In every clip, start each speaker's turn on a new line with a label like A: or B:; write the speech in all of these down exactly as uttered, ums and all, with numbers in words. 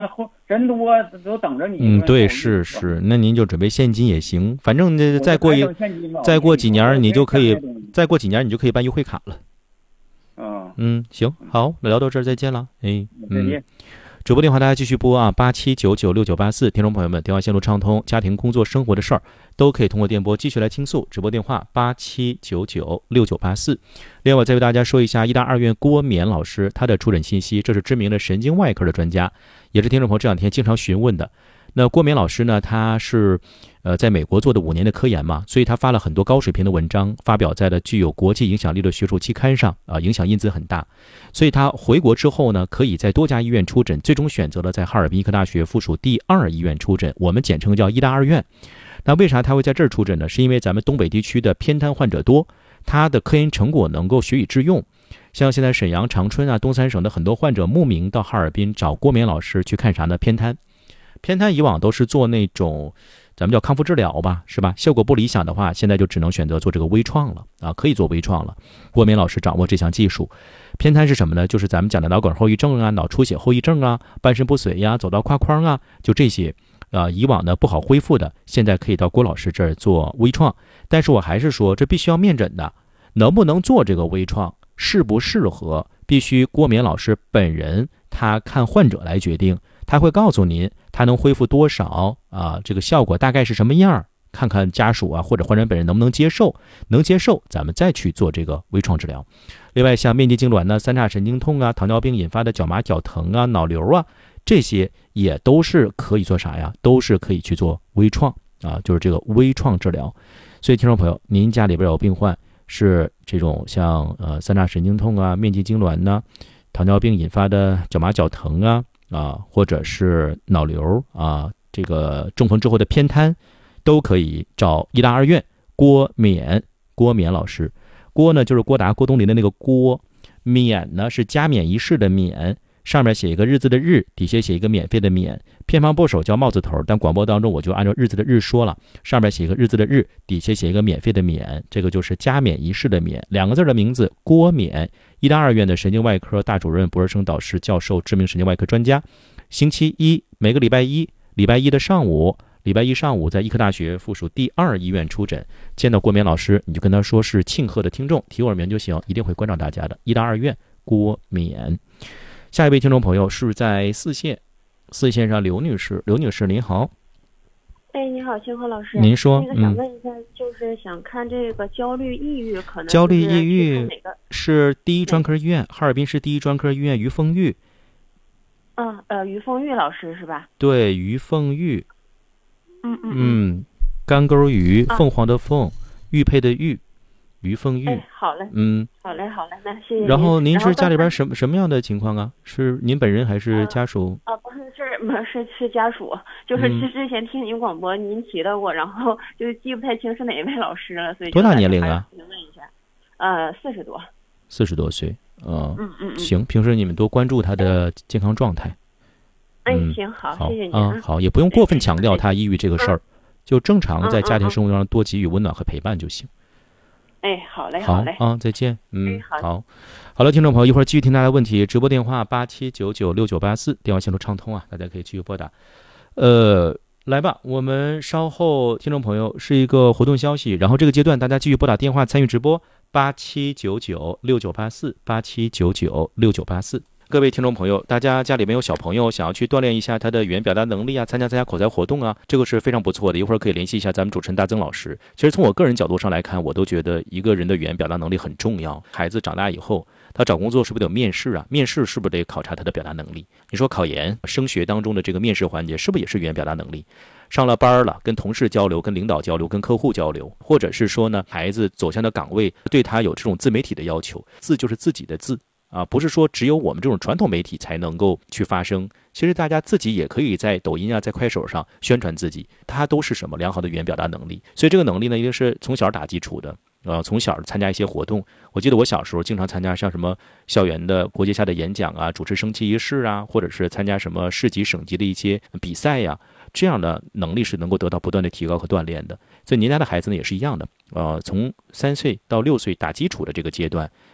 A: 那后人多都等着你。
B: 嗯，对，是是，那您就准备现金也行，反正这再过一再过几年你就可以，再过几年你就可以办优惠卡了。
A: 嗯
B: 嗯，行，好，聊到这儿，再见了。哎，
A: 再见。
B: 主播电话大家继续拨啊，八七九九六九八四，听众朋友们，电话线路畅通，家庭、工作、生活的事儿都可以通过电波继续来倾诉。直播电话八七九九六九八四。另外，再为大家说一下，医大二院郭冕老师他的出诊信息，这是知名的神经外科的专家，也是听众朋友这两天经常询问的。那郭冕老师呢，他是呃在美国做的五年的科研嘛，所以他发了很多高水平的文章，发表在了具有国际影响力的学术期刊上啊、呃，影响因子很大。所以他回国之后呢，可以在多家医院出诊，最终选择了在哈尔滨医科大学附属第二医院出诊，我们简称叫医大二院。那为啥他会在这儿出诊呢？是因为咱们东北地区的偏瘫患者多，他的科研成果能够学以致用。像现在沈阳、长春啊、东三省的很多患者慕名到哈尔滨找郭冕老师去看啥呢？偏瘫。偏瘫以往都是做那种咱们叫康复治疗吧，是吧？效果不理想的话，现在就只能选择做这个微创了啊，可以做微创了。郭冕老师掌握这项技术。偏瘫是什么呢？就是咱们讲的脑梗后遗症啊、脑出血后遗症啊、半身不遂呀、走道跨框啊，就这些啊、呃，以往呢不好恢复的，现在可以到郭老师这儿做微创。但是我还是说，这必须要面诊的，能不能做这个微创，适不适合，必须郭冕老师本人他看患者来决定。他会告诉您他能恢复多少啊，这个效果大概是什么样，看看家属啊或者患者本人能不能接受，能接受咱们再去做这个微创治疗。另外像面肌痉挛呢、三叉神经痛啊、糖尿病引发的脚麻脚疼啊、脑瘤啊，这些也都是可以做啥呀？都是可以去做微创啊，就是这个微创治疗。所以听众朋友，您家里边有病患是这种像呃三叉神经痛啊、面肌痉挛呢、糖尿病引发的脚麻脚疼啊啊，或者是脑瘤啊，这个中风之后的偏瘫，都可以找医大二院郭冕郭冕老师。郭呢就是郭达郭冬临的那个郭，冕呢是加冕仪式的冕，上面写一个日字的日，底下写一个免费的免。偏旁部首叫帽字头，但广播当中我就按照日字的日说了，上面写一个日字的日，底下写一个免费的免，这个就是加冕仪式的冕。两个字的名字郭冕，医大二院的神经外科大主任、博士生导师、教授、知名神经外科专家。星期一每个礼拜一礼拜一的上午礼拜一上午在医科大学附属第二医院出诊，见到郭冕老师你就跟他说是庆贺的听众，提我名就行，一定会关照大家的。医大二院郭冕。下一位听众朋友是在四线，四线上刘女士，刘女士您好。
C: 哎，你好，清河老师。
B: 您说，
C: 那个想问一下，嗯、就是想看这个焦虑抑郁，可能
B: 焦虑抑郁是第一专科医院，哈尔滨市第一专科医院于凤玉。
C: 嗯呃，于凤玉老师是吧？
B: 对，于凤玉。
C: 嗯嗯
B: 嗯，干钩鱼，凤凰的凤，啊、玉佩的玉。于凤玉，
C: 哎，好嘞，
B: 嗯，
C: 好嘞，好嘞，那谢谢您。
B: 然后您是家里边什么什么样的情况啊？是您本人还是家属？
C: 啊、呃，不是，是不是是家属？就是之之前听您广播，您提到过，然后就记不太清是哪一位老师了，所以
B: 多大年龄啊？
C: 问一下，呃，四十多，
B: 四十多岁，呃、
C: 嗯嗯嗯，
B: 行，平时你们多关注他的健康状态。
C: 哎，
B: 嗯、
C: 行，好，
B: 好
C: 谢谢您
B: 啊，好，也不用过分强调他抑郁这个事儿，嗯、就正常在家庭生活中多给予温暖和陪伴就行。
C: 哎，好嘞，
B: 好
C: 嘞，
B: 啊，再见。嗯，
C: 哎、好，
B: 好，好了，听众朋友，一会儿继续听大家的问题。直播电话八七九九六九八四，电话线路畅通啊，大家可以继续拨打。呃，来吧，我们稍后听众朋友是一个活动消息，然后这个阶段大家继续拨打电话参与直播八七九九六九八四八七九九六九八四。各位听众朋友，大家家里面有小朋友想要去锻炼一下他的语言表达能力啊，参加参加口才活动啊，这个是非常不错的。一会儿可以联系一下咱们主持人大曾老师。其实从我个人角度上来看，我都觉得一个人的语言表达能力很重要。孩子长大以后，他找工作是不是得有面试啊？面试是不是得考察他的表达能力？你说考研、升学当中的这个面试环节，是不是也是语言表达能力？上了班了，跟同事交流、跟领导交流、跟客户交流，或者是说呢，孩子走向的岗位对他有这种自媒体的要求，字就是自己的字。啊，不是说只有我们这种传统媒体才能够去发声，其实大家自己也可以在抖音啊，在快手上宣传自己，它都是什么良好的语言表达能力。所以这个能力呢，一定是从小打基础的，呃，从小参加一些活动。我记得我小时候经常参加像什么校园的国际下的演讲啊，主持升旗仪式啊，或者是参加什么市级、省级的一些比赛呀、啊，这样的能力是能够得到不断的提高和锻炼的。所以您家的孩子呢也是一样的，呃，从三岁到六岁打基础的这个阶段。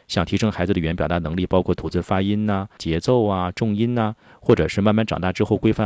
B: 想提升孩子的语言表达能力，包括吐字发音呐、节奏啊、重音呐，或者是慢慢长大之后规范